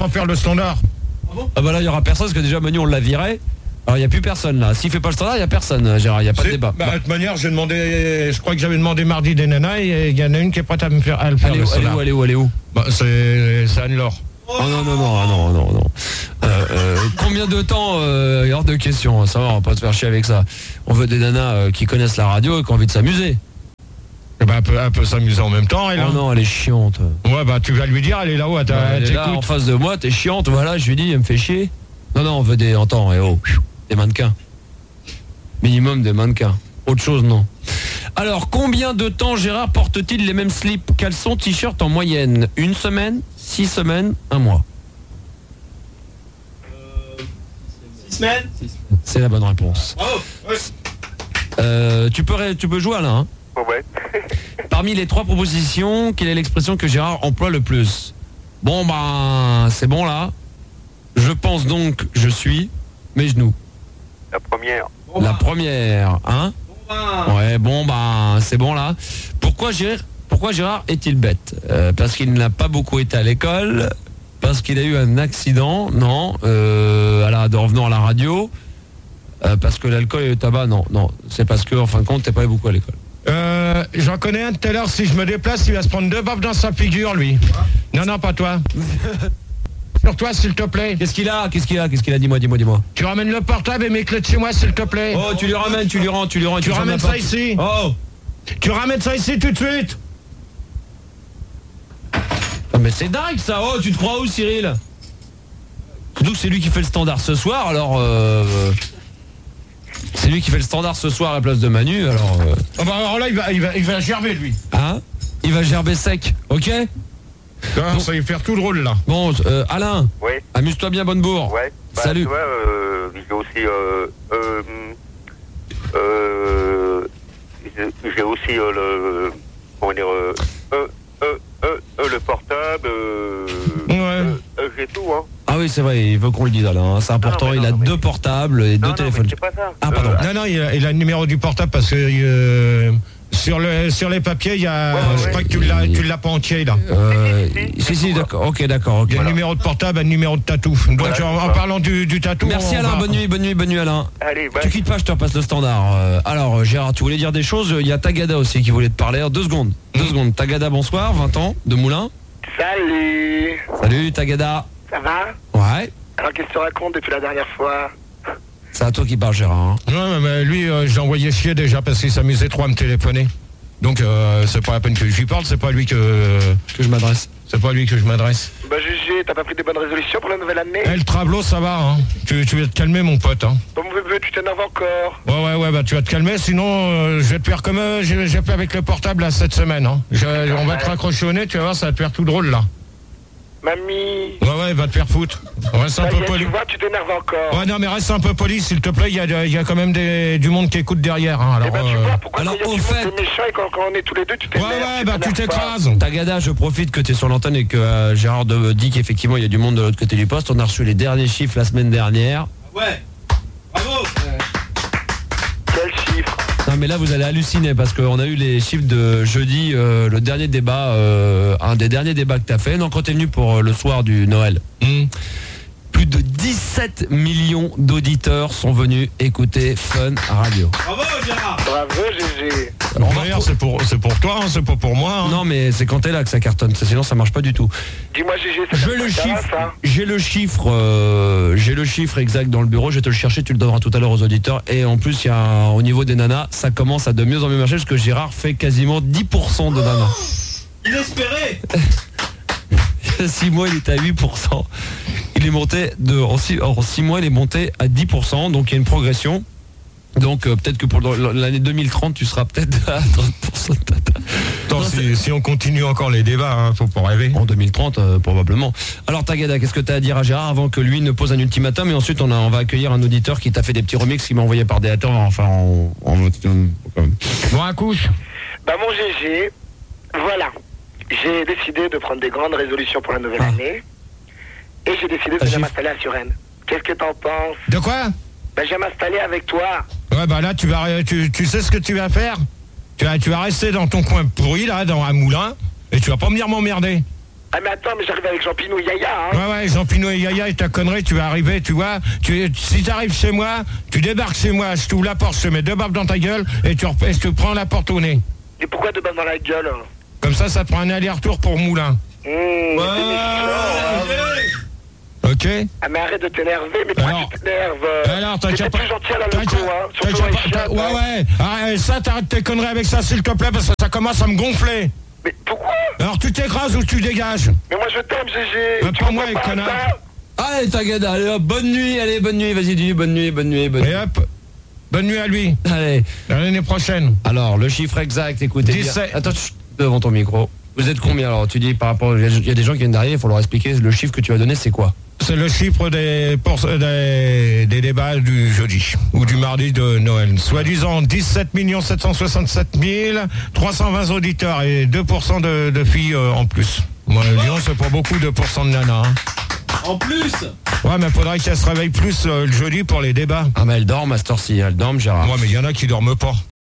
pas faire le standard. Ah bah là, il y aura personne, parce que déjà, Manu, on l'a viré. Alors, il n'y a plus personne, là. S'il fait pas le standard, il n'y a personne, Gérard, il n'y a pas de débat. Bah, de toute manière, j'ai demandé, je crois que j'avais demandé mardi des nanas, et il y en a une qui est prête à le faire, le standard. Elle est où Bah, c'est Anne-Laure. Oh non. Combien de temps hors de question, ça va, on va pas se faire chier avec ça. On veut des nanas qui connaissent la radio et qui ont envie de s'amuser. Bah, elle peut s'amuser en même temps, elle. Oh non, elle est chiante. Ouais, bah tu vas lui dire, elle est là-haut, elle est là en face de moi, t'es chiante, voilà, je lui dis, elle me fait chier. Non, on veut des des mannequins. Minimum des mannequins. Autre chose, non. Alors, combien de temps Gérard porte-t-il les mêmes slips, caleçons, t-shirts en moyenne? 1 semaine, 6 semaines, 1 mois? 6 semaines. C'est la bonne réponse. Oh, ouais. Tu peux jouer, Alain, hein? Ouais. Parmi les 3 propositions, quelle est l'expression que Gérard emploie le plus? Bon, ben, c'est bon, là. Je pense donc, je suis, mes genoux. La première. La première, hein? Ouais, bon, ben, c'est bon, là. Pourquoi Gérard est-il bête? Parce qu'il n'a pas beaucoup été à l'école? Parce qu'il a eu un accident? Non. En revenant à la radio? Parce que l'alcool et le tabac? Non. C'est parce que, en fin de compte, t'es pas beaucoup à l'école. J'en connais un tout à l'heure, si je me déplace, il va se prendre 2 baffes dans sa figure, lui. Non, pas toi. Sur toi, s'il te plaît. Qu'est-ce qu'il a? Dis-moi. Tu ramènes le portable et mes clés de chez moi, s'il te plaît. Oh, tu lui ramènes. Tu ramènes ça ici. Oh. Tu ramènes ça ici tout de suite. Non, mais c'est dingue, ça. Oh, tu te crois où, Cyril? Donc, c'est lui qui fait le standard ce soir, alors... C'est lui qui fait le standard ce soir à la place de Manu, alors... alors là, il va gerber, lui. Hein? Il va gerber sec, ok? Bon, ça va faire tout le rôle, là. Bon, Alain. Oui. Amuse-toi bien, Bonnebourg. Ouais. Bah, salut. Tu vois, j'ai aussi... j'ai aussi le... Comment dire... le portable... j'ai tout, hein. Ah oui, c'est vrai, il veut qu'on le dise, Alain. C'est important, il a 2 portables et 2 téléphones. C'est pas ça. Ah, pardon. Non, il a le numéro du portable parce que sur les papiers, il y a. Je crois que tu l'as pas entier, là. Si, d'accord. Ok. Il y a le numéro de portable et le numéro de tatou. Donc, en parlant du tatou. Merci, Alain. Bonne nuit, Alain. Allez, bye. Tu quittes pas, je te repasse le standard. Alors, Gérard, tu voulais dire des choses? Il y a Tagada aussi qui voulait te parler. 2 secondes. 2 secondes. Tagada, bonsoir, 20 ans, de Moulins. Salut, Tagada. Ça va? Ouais. Alors qu'est-ce que tu racontes depuis la dernière fois? C'est à toi qui parle, Gérard. Hein. Ouais, mais lui, je l'ai envoyé chier déjà parce qu'il s'amusait trop à me téléphoner. Donc, c'est pas la peine que je lui parle, c'est pas à lui que je m'adresse. C'est pas à lui que je m'adresse. Bah, GG, t'as pas pris des bonnes résolutions pour la nouvelle année? Le travelot, ça va, hein. Tu vas te calmer, mon pote, hein. Bon, tu t'énerves encore. Ouais, bah, tu vas te calmer, sinon, je vais te faire comme j'ai fait avec le portable, là, cette semaine, hein. On va te raccrocher au nez, tu vas voir, ça va te faire tout drôle, là. Mamie. Ouais, va te faire foutre. Reste un peu poli. Tu vois, tu t'énerves encore. Ouais, non, mais reste un peu poli, s'il te plaît. Il y a quand même du monde qui écoute derrière. Hein, alors, tu vois, pourquoi alors, quand il y a du monde, c'est méchant et quand on est tous les deux, tu t'énerves. Ouais, bah tu t'écrases. Tagada, je profite que tu es sur l'antenne et que Gérard dit qu'effectivement, il y a du monde de l'autre côté du poste. On a reçu les derniers chiffres la semaine dernière. Ouais. Bravo. Quel chiffre? Non, mais là, vous allez halluciner parce qu'on a eu les chiffres de jeudi, le dernier débat, un des derniers débats que tu as fait. Non, quand tu es venu pour le soir du Noël. Plus de 17 millions d'auditeurs sont venus écouter Fun Radio. Bravo, Gérard. Bravo, GG. D'ailleurs, c'est pour toi, hein, c'est pas pour moi. Hein. Non, mais c'est quand t'es là que ça cartonne. Sinon, ça marche pas du tout. Dis-moi, GG, ça J'ai le chiffre exact dans le bureau. Je vais te le chercher, tu le donneras tout à l'heure aux auditeurs. Et en plus, il y a au niveau des nanas, ça commence à de mieux en mieux marcher parce que Gérard fait quasiment 10% de nanas. Inespéré. 6 mois, il était à 8%. Il est monté en 6 mois, il est monté à 10%. Donc il y a une progression. Donc peut-être que pour l'année 2030, tu seras peut-être à 30% de tata. Attends, si on continue encore les débats, hein, faut pas rêver. En 2030, probablement. Alors Tagada, qu'est-ce que tu as à dire à Gérard avant que lui ne pose un ultimatum? Et ensuite, on va accueillir un auditeur qui t'a fait des petits remixes qu'il m'a envoyé par DAT. Enfin, Bon, à couche. Bah, mon GG, voilà. J'ai décidé de prendre des grandes résolutions pour la nouvelle année. Et j'ai décidé de venir m'installer à Suresnes. Qu'est-ce que t'en penses? De quoi? Bah, je vais m'installer avec toi. Ouais, bah là, tu sais ce que tu vas faire? Tu vas rester dans ton coin pourri, là, dans un moulin, et tu vas pas venir m'emmerder. Ah mais attends, mais j'arrive avec Jean Pinot et Yaya, hein. Ouais, Jean Pinot et Yaya et ta connerie, tu vas arriver, tu vois. Si t'arrives chez moi, tu débarques chez moi, je t'ouvre la porte, je te mets 2 baffes dans ta gueule et tu te prends la porte au nez. Et pourquoi 2 baffes dans la gueule? Comme ça te prend un aller-retour pour Moulin. Ok. Ah mais arrête de t'énerver, mais pourquoi tu t'énerves? Alors, t'as plus gentil à la loco, hein. Ouais. Arrête, ça, t'arrêtes tes conneries avec ça, s'il te plaît, parce que ça commence à me gonfler. Mais pourquoi? Alors, tu t'écrases ou tu dégages? Mais moi, je t'aime, GG. Pas moi, connard. Allez, t'inquiète, allez, hop, bonne nuit, vas-y, dis bonne nuit. Et hop, bonne nuit à lui. Allez. À l'année prochaine. Alors, le chiffre exact, écoutez. 17. Attends, devant ton micro. Vous êtes combien alors? Tu dis par rapport. Il y a des gens qui viennent derrière, il faut leur expliquer le chiffre que tu vas donner, c'est quoi? C'est le chiffre des débats du jeudi ou du mardi de Noël. Soi-disant 17 767 320 auditeurs et 2% de filles en plus. Moi, disons, c'est pas beaucoup, 2% de nanas. Hein. En plus. Ouais, mais faudrait qu'elles se réveillent plus le jeudi pour les débats. Ah, mais elles dorment à cette heure-ci, elles dorment, Gérard. Ouais, mais il y en a qui dorment pas.